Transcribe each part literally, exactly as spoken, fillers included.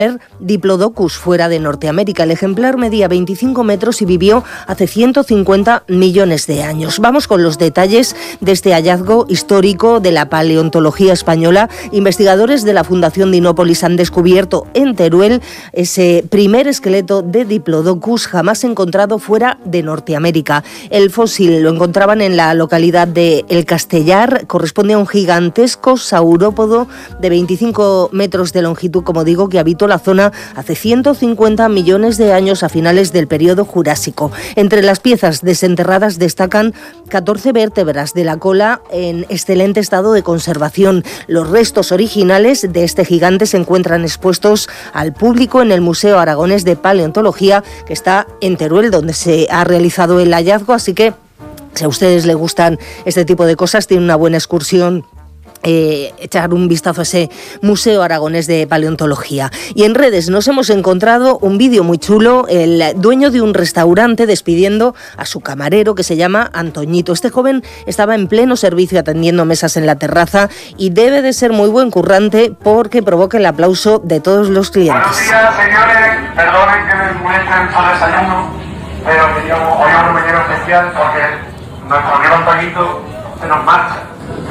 Diplodocus fuera de Norteamérica. El ejemplar medía veinticinco metros y vivió hace ciento cincuenta millones de años. Vamos con los detalles de este hallazgo histórico de la paleontología española. Investigadores de la Fundación Dinópolis han descubierto en Teruel ese primer esqueleto de Diplodocus jamás encontrado fuera de Norteamérica. El fósil lo encontraban en la localidad de El Castellar, corresponde a un gigantesco saurópodo de veinticinco metros de longitud, como digo, que habitó la zona hace ciento cincuenta millones de años a finales del periodo Jurásico. Entre las piezas desenterradas destacan catorce vértebras de la cola en excelente estado de conservación. Los restos originales de este gigante se encuentran expuestos al público en el Museo Aragonés de Paleontología, que está en Teruel, donde se ha realizado el hallazgo, así que si a ustedes les gustan este tipo de cosas, tienen una buena excursión. Eh, echar un vistazo a ese Museo Aragonés de Paleontología. Y en redes nos hemos encontrado un vídeo muy chulo, el dueño de un restaurante despidiendo a su camarero, que se llama Antoñito. Este joven estaba en pleno servicio atendiendo mesas en la terraza y debe de ser muy buen currante porque provoca el aplauso de todos los clientes. Buenos días, señores, perdonen que me molesten por el desayuno, pero que yo hoy es un mañana especial porque nuestro amigo Antoñito se nos marcha.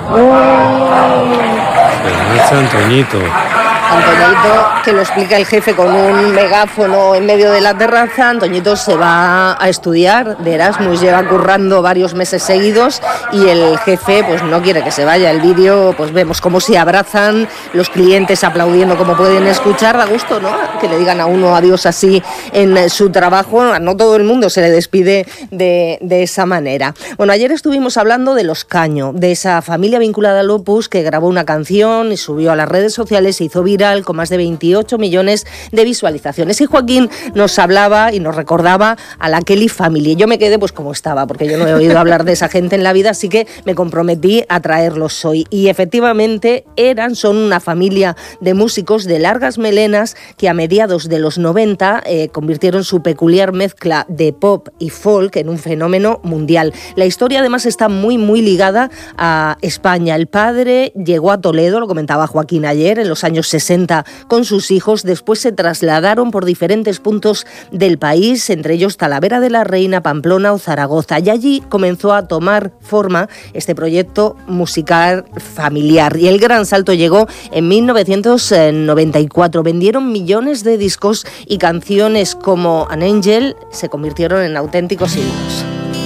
Se Antoñito. Antoñito, que lo explica el jefe con un megáfono en medio de la terraza. Antoñito se va a estudiar de Erasmus, lleva currando varios meses seguidos y el jefe pues no quiere que se vaya. El vídeo, pues vemos cómo se abrazan, los clientes aplaudiendo como pueden escuchar. Da gusto, ¿no?, que le digan a uno adiós así en su trabajo. No todo el mundo se le despide de, de esa manera. Bueno, ayer estuvimos hablando de los Caño, de esa familia vinculada al Opus que grabó una canción y subió a las redes sociales, se hizo viral con más de veintiocho millones de visualizaciones. Y Joaquín nos hablaba y nos recordaba a la Kelly Family. Yo me quedé pues como estaba, porque yo no he oído hablar de esa gente en la vida, así que me comprometí a traerlos hoy. Y efectivamente eran, son una familia de músicos de largas melenas que a mediados de los noventa eh, convirtieron su peculiar mezcla de pop y folk en un fenómeno mundial. La historia además está muy muy ligada a España. El padre llegó a Toledo, lo comentaba Joaquín ayer, en los años sesenta con sus hijos. Después se trasladaron por diferentes puntos del país, entre ellos Talavera de la Reina, Pamplona o Zaragoza. Y allí comenzó a tomar forma este proyecto musical familiar. Y el gran salto llegó en mil novecientos noventa y cuatro. Vendieron millones de discos y canciones como An Angel se convirtieron en auténticos himnos.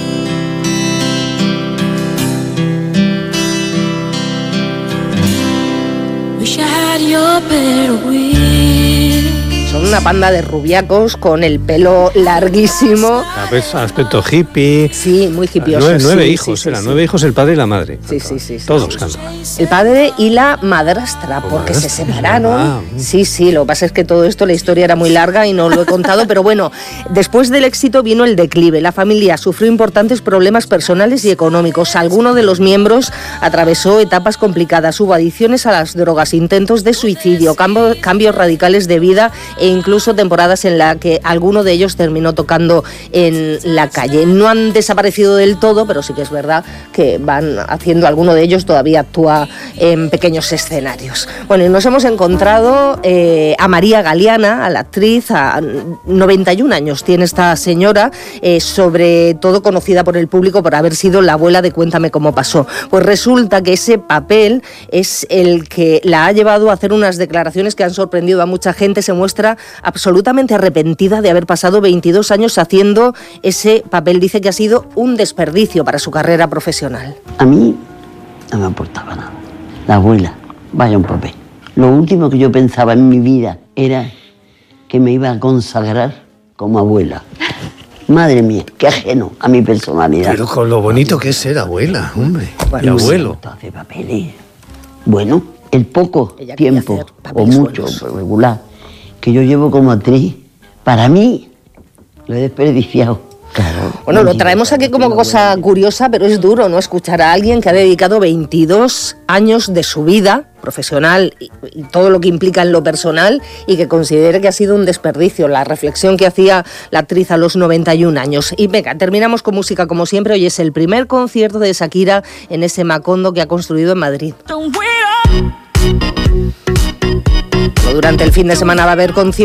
Son una panda de rubiacos con el pelo larguísimo. Aspecto hippie. Sí, muy hippioso. Nueve, nueve sí, hijos, sí, eran sí, nueve sí. hijos, el padre y la madre. Sí, sí, sí, sí. Todos cantaban. El padre y la madrastra, porque madrastra, se separaron. ah, Sí, sí, lo que pasa es que todo esto, la historia era muy larga y no lo he contado, pero bueno, después del éxito vino el declive. La familia sufrió importantes problemas personales y económicos. Alguno de los miembros atravesó etapas complicadas. Hubo adicciones a las drogas, intentos de suicidio, cambio, cambios radicales de vida e incluso temporadas en las que alguno de ellos terminó tocando en la calle. No han desaparecido del todo, pero sí que es verdad que van haciendo, alguno de ellos todavía actúa en pequeños escenarios. Bueno, y nos hemos encontrado eh, a María Galeana, a la actriz, a noventa y un años tiene esta señora, eh, sobre todo conocida por el público por haber sido la abuela de Cuéntame cómo pasó. Pues resulta que ese papel es el que la ha llevado a hacer unas declaraciones que han sorprendido a mucha gente. Se muestra absolutamente arrepentida de haber pasado veintidós años haciendo ese papel. Dice que ha sido un desperdicio para su carrera profesional. A mí no me aportaba nada. La abuela, vaya un papel. Lo último que yo pensaba en mi vida era que me iba a consagrar como abuela. Madre mía, qué ajeno a mi personalidad. Pero con lo bonito que es ser abuela, hombre. Bueno, y abuelo. Hace papeles. Bueno, el poco Ella tiempo, o mucho, buenos. regular, que yo llevo como actriz, para mí, lo he desperdiciado. Claro. Bueno, lo traemos aquí como cosa curiosa, pero es duro, ¿no?, escuchar a alguien que ha dedicado veintidós años de su vida profesional y, y todo lo que implica en lo personal y que considere que ha sido un desperdicio. La reflexión que hacía la actriz a los noventa y un años. Y venga, terminamos con música como siempre. Hoy es el primer concierto de Shakira en ese Macondo que ha construido en Madrid. Durante el fin de semana va a haber conciertos.